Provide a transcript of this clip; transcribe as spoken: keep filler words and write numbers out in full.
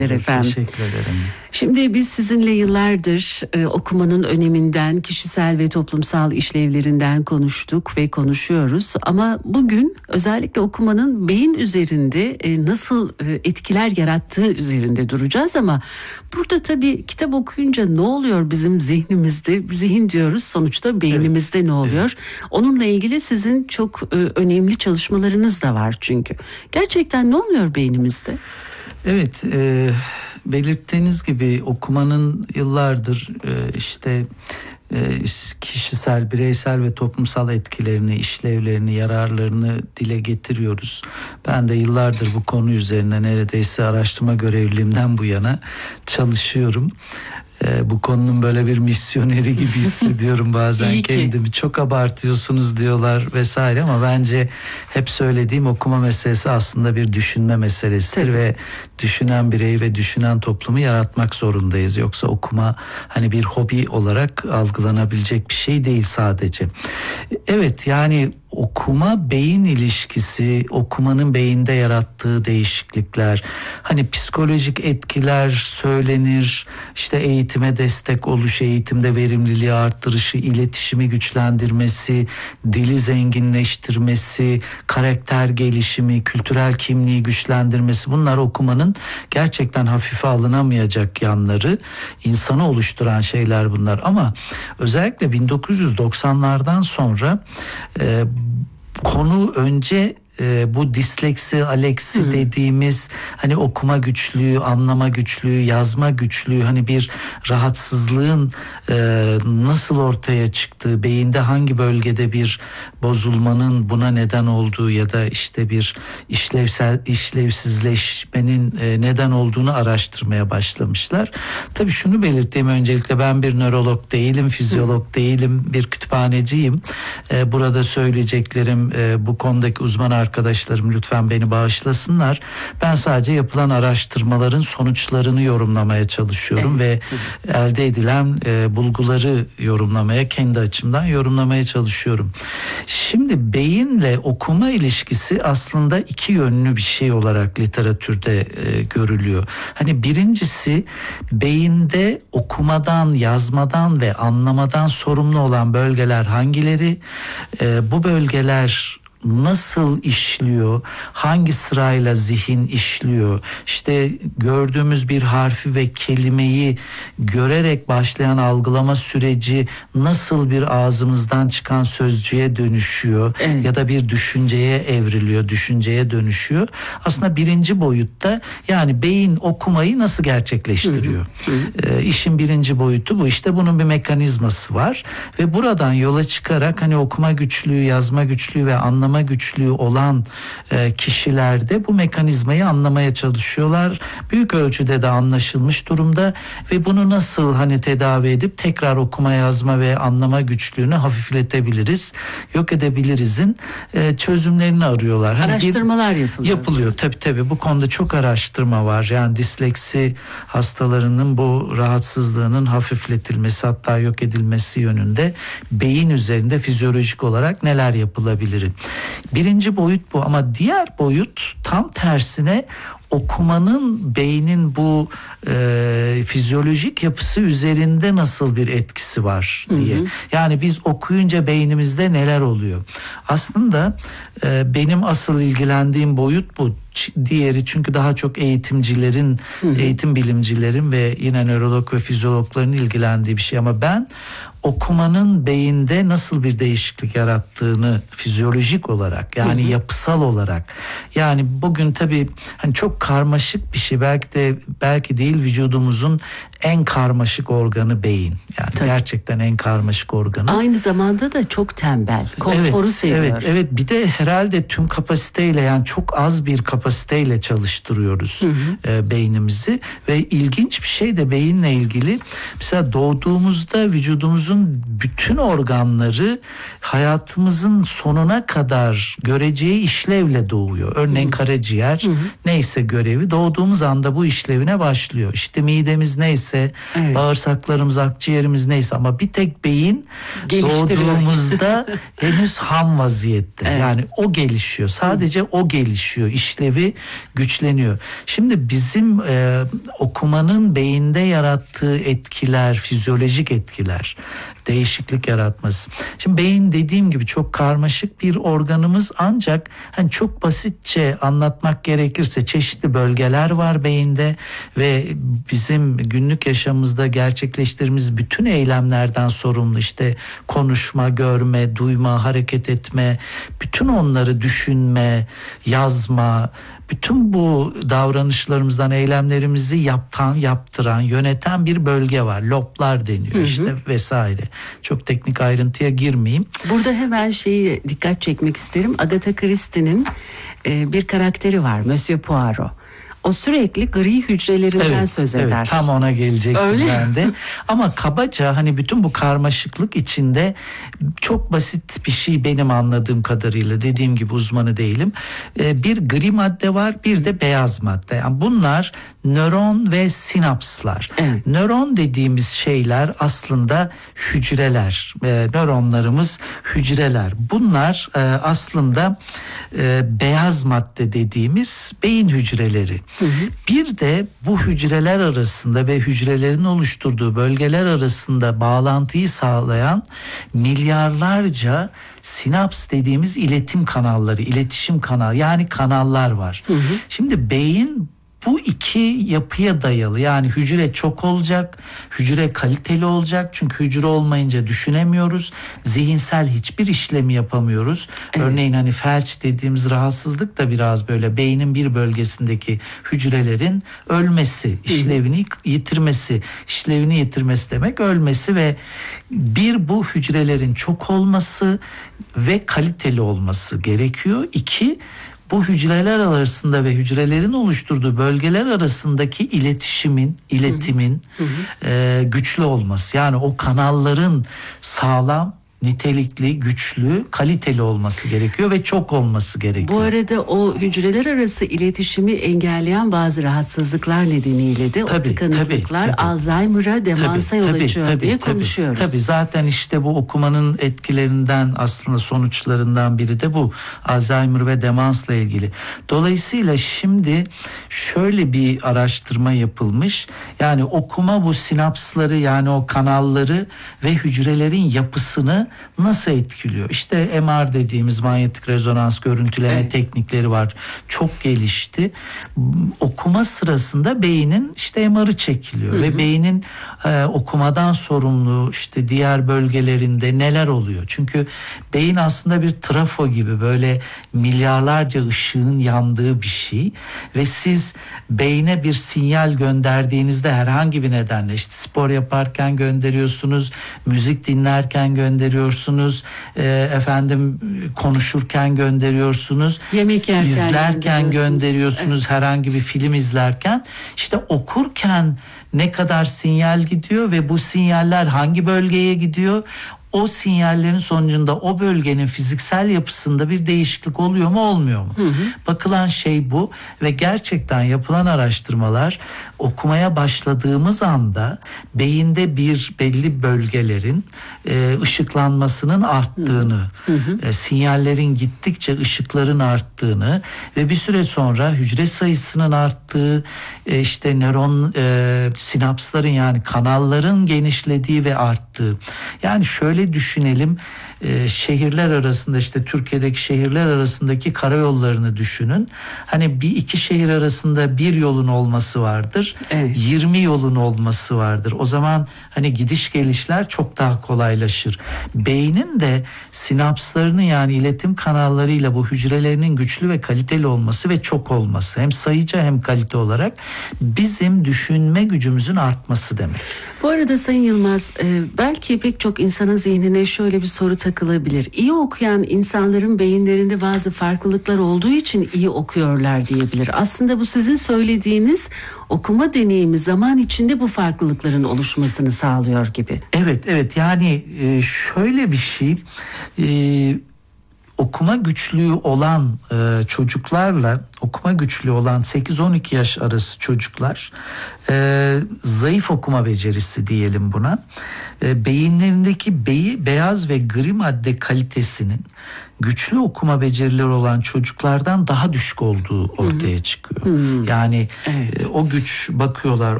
Efendim. Teşekkür ederim. Şimdi biz sizinle yıllardır e, okumanın öneminden, kişisel ve toplumsal işlevlerinden konuştuk ve konuşuyoruz. Ama bugün özellikle okumanın beyin üzerinde e, nasıl e, etkiler yarattığı üzerinde duracağız. Ama burada tabii kitap okuyunca ne oluyor bizim zihnimizde? Zihin diyoruz, sonuçta beynimizde evet. ne oluyor? Evet. Onunla ilgili sizin çok e, önemli çalışmalarınız da var çünkü. Gerçekten ne oluyor beynimizde? Evet, e, belirttiğiniz gibi okumanın yıllardır e, işte e, kişisel, bireysel ve toplumsal etkilerini, işlevlerini, yararlarını dile getiriyoruz. Ben de yıllardır bu konu üzerine neredeyse araştırma görevliliğimden bu yana çalışıyorum. Ee, bu konunun böyle bir misyoneri gibi hissediyorum bazen kendimi. Çok abartıyorsunuz diyorlar vesaire ama bence hep söylediğim okuma meselesi aslında bir düşünme meselesidir. Tabii. Ve düşünen bireyi ve düşünen toplumu yaratmak zorundayız. Yoksa okuma hani bir hobi olarak algılanabilecek bir şey değil sadece. Evet, yani okuma beyin ilişkisi, okumanın beyinde yarattığı değişiklikler, hani psikolojik etkiler söylenir, işte eğitime destek oluş, eğitimde verimliliği arttırışı, iletişimi güçlendirmesi, dili zenginleştirmesi, karakter gelişimi, kültürel kimliği güçlendirmesi, bunlar okumanın gerçekten hafife alınamayacak yanları, insanı oluşturan şeyler bunlar. Ama özellikle bin dokuz yüz doksanlardan sonra e, konu önce e, bu disleksi, aleksi hmm. dediğimiz hani okuma güçlüğü, anlama güçlüğü, yazma güçlüğü, hani bir rahatsızlığın e, nasıl ortaya çıktığı, beyinde hangi bölgede bir bozulmanın buna neden olduğu ya da işte bir işlevsel işlevsizleşmenin e, neden olduğunu araştırmaya başlamışlar. Tabii şunu belirteyim öncelikle, ben bir nörolog değilim, fizyolog hmm. değilim, bir kütüphaneciyim. E, burada söyleyeceklerim e, bu konudaki uzman arkadaşlarım lütfen beni bağışlasınlar. Ben sadece yapılan araştırmaların sonuçlarını yorumlamaya çalışıyorum evet, ve tabii. elde edilen e, bulguları yorumlamaya, kendi açımdan yorumlamaya çalışıyorum. Şimdi beyinle okuma ilişkisi aslında iki yönlü bir şey olarak literatürde e, görülüyor. Hani birincisi, beyinde okumadan, yazmadan ve anlamadan sorumlu olan bölgeler hangileri? E, bu bölgeler nasıl işliyor? Hangi sırayla zihin işliyor? İşte gördüğümüz bir harfi ve kelimeyi görerek başlayan algılama süreci nasıl bir ağzımızdan çıkan sözcüğe dönüşüyor? Evet. Ya da bir düşünceye evriliyor, düşünceye dönüşüyor. Aslında birinci boyutta, yani beyin okumayı nasıl gerçekleştiriyor? Hı hı. Ee, işin birinci boyutu bu. İşte bunun bir mekanizması var ve buradan yola çıkarak hani okuma güçlüğü, yazma güçlüğü ve anlama güçlüğü olan e, kişilerde bu mekanizmayı anlamaya çalışıyorlar. Büyük ölçüde de anlaşılmış durumda ve bunu nasıl hani tedavi edip tekrar okuma, yazma ve anlama güçlüğünü hafifletebiliriz, yok edebilirizin e, çözümlerini arıyorlar. Hani Araştırmalar bir, yapılıyor. Yapılıyor tabii tabii. Bu konuda çok araştırma var. Yani disleksi hastalarının bu rahatsızlığının hafifletilmesi, hatta yok edilmesi yönünde beyin üzerinde fizyolojik olarak neler yapılabilir? Birinci boyut bu, ama diğer boyut tam tersine okumanın beynin bu e, fizyolojik yapısı üzerinde nasıl bir etkisi var diye. Hı hı. Yani biz okuyunca beynimizde neler oluyor? Aslında e, benim asıl ilgilendiğim boyut bu. Diğeri çünkü daha çok eğitimcilerin, hı hı. eğitim bilimcilerin ve yine nörolog ve fizyologların ilgilendiği bir şey. Ama ben okumanın beyinde nasıl bir değişiklik yarattığını fizyolojik olarak, yani hı hı. yapısal olarak, yani bugün tabii hani çok karmaşık bir şey, belki de belki değil vücudumuzun en karmaşık organı beyin. Yani tabii. gerçekten en karmaşık organı. Aynı zamanda da çok tembel, konforu evet, seviyor. Evet, evet. Bir de herhalde tüm kapasiteyle, yani çok az bir kapasiteyle çalıştırıyoruz hı hı. E, beynimizi ve ilginç bir şey de beyinle ilgili. Mesela doğduğumuzda vücudumuzun bütün organları hayatımızın sonuna kadar göreceği işlevle doğuyor. Örneğin hı hı. karaciğer hı hı. neyse görevi, doğduğumuz anda bu işlevine başlıyor. İşte midemiz neyse, evet. bağırsaklarımız, akciğerimiz neyse, ama bir tek beyin doğduğumuzda henüz ham vaziyette. Evet. Yani o gelişiyor. Sadece Hı. o gelişiyor. İşlevi işlevi güçleniyor. Şimdi bizim e, okumanın beyinde yarattığı etkiler, fizyolojik etkiler, değişiklik yaratması. Şimdi beyin dediğim gibi çok karmaşık bir organımız, ancak hani çok basitçe anlatmak gerekirse çeşitli bölgeler var beyinde ve bizim günlük yaşamımızda gerçekleştirdiğimiz bütün eylemlerden sorumlu, işte konuşma, görme, duyma, hareket etme, bütün onları düşünme, yazma, bütün bu davranışlarımızdan eylemlerimizi yaptan, yaptıran, yöneten bir bölge var. Loblar deniyor, hı hı. işte vesaire. Çok teknik ayrıntıya girmeyeyim. Burada hemen şeyi dikkat çekmek isterim. Agatha Christie'nin e, bir karakteri var, Monsieur Poirot. O sürekli gri hücrelerinden evet, söz eder. Evet, tam ona gelecektim Öyle. ben de. Ama kabaca hani bütün bu karmaşıklık içinde çok basit bir şey benim anladığım kadarıyla, dediğim gibi uzmanı değilim. Bir gri madde var, bir de beyaz madde. Yani bunlar nöron ve sinapslar. Evet. Nöron dediğimiz şeyler aslında hücreler. Nöronlarımız hücreler. Bunlar aslında beyaz madde dediğimiz beyin hücreleri. Hı hı. Bir de bu hücreler arasında ve hücrelerin oluşturduğu bölgeler arasında bağlantıyı sağlayan milyarlarca sinaps dediğimiz iletim kanalları, iletişim kanal, yani kanallar var. Hı hı. Şimdi beyin bu iki yapıya dayalı, yani hücre çok olacak, hücre kaliteli olacak, çünkü hücre olmayınca düşünemiyoruz, zihinsel hiçbir işlemi yapamıyoruz. Evet. Örneğin hani felç dediğimiz rahatsızlık da biraz böyle beynin bir bölgesindeki hücrelerin ölmesi, işlevini yitirmesi, işlevini yitirmesi demek ölmesi ve bir bu hücrelerin çok olması ve kaliteli olması gerekiyor. İki, bu hücreler arasında ve hücrelerin oluşturduğu bölgeler arasındaki iletişimin, iletimin hı hı. E, güçlü olması. Yani o kanalların sağlam, nitelikli, güçlü, kaliteli olması gerekiyor ve çok olması gerekiyor. Bu arada o hücreler arası iletişimi engelleyen bazı rahatsızlıklar nedeniyle de tabii, o tıkanıklıklar tabii, tabii. Alzheimer'a, demansa yol açıyor tabii, diye tabii, konuşuyoruz. Tabii zaten işte bu okumanın etkilerinden, aslında sonuçlarından biri de bu. Alzheimer ve demansla ilgili. Dolayısıyla şimdi şöyle bir araştırma yapılmış. Yani okuma bu sinapsları, yani o kanalları ve hücrelerin yapısını nasıl etkiliyor? İşte M R dediğimiz manyetik rezonans görüntüleme evet. teknikleri var. Çok gelişti. Okuma sırasında beynin işte M R'ı çekiliyor. Hı hı. Ve beynin e, okumadan sorumlu işte diğer bölgelerinde neler oluyor? Çünkü beyin aslında bir trafo gibi, böyle milyarlarca ışığın yandığı bir şey. Ve siz beyne bir sinyal gönderdiğinizde herhangi bir nedenle, işte spor yaparken gönderiyorsunuz, müzik dinlerken gönderiyorsunuz, e, efendim konuşurken gönderiyorsunuz, yemek yerken izlerken gönderiyorsunuz, evet. herhangi bir film izlerken, işte okurken ne kadar sinyal gidiyor ve bu sinyaller hangi bölgeye gidiyor? O sinyallerin sonucunda o bölgenin fiziksel yapısında bir değişiklik oluyor mu, olmuyor mu? Hı hı. Bakılan şey bu ve gerçekten yapılan araştırmalar okumaya başladığımız anda beyinde bir belli bölgelerin e, ışıklanmasının arttığını, hı hı. E, sinyallerin gittikçe ışıkların arttığını ve bir süre sonra hücre sayısının arttığı, e, işte nöron e, sinapsların, yani kanalların genişlediği ve arttığı. Yani şöyle düşünelim, e, şehirler arasında, işte Türkiye'deki şehirler arasındaki karayollarını düşünün. Hani bir iki şehir arasında bir yolun olması vardır. Evet. yirmi yolun olması vardır. O zaman hani gidiş gelişler çok daha kolaylaşır. Beynin de sinapslarını, yani iletim kanallarıyla bu hücrelerinin güçlü ve kaliteli olması ve çok olması, hem sayıca hem kalite olarak bizim düşünme gücümüzün artması demek. Bu arada Sayın Yılmaz, belki pek çok insanın zihnine şöyle bir soru takılabilir. İyi okuyan insanların beyinlerinde bazı farklılıklar olduğu için iyi okuyorlar diyebilir. Aslında bu sizin söylediğiniz okuma deneyimi zaman içinde bu farklılıkların oluşmasını sağlıyor gibi. Evet, evet. Yani şöyle bir şey... okuma güçlüğü olan e, çocuklarla okuma güçlüğü olan sekiz on iki yaş arası çocuklar, e, zayıf okuma becerisi diyelim buna, e, beyinlerindeki beyi, beyaz ve gri madde kalitesinin güçlü okuma becerileri olan çocuklardan daha düşük olduğu ortaya çıkıyor. Hmm. Yani evet. e, o güç bakıyorlar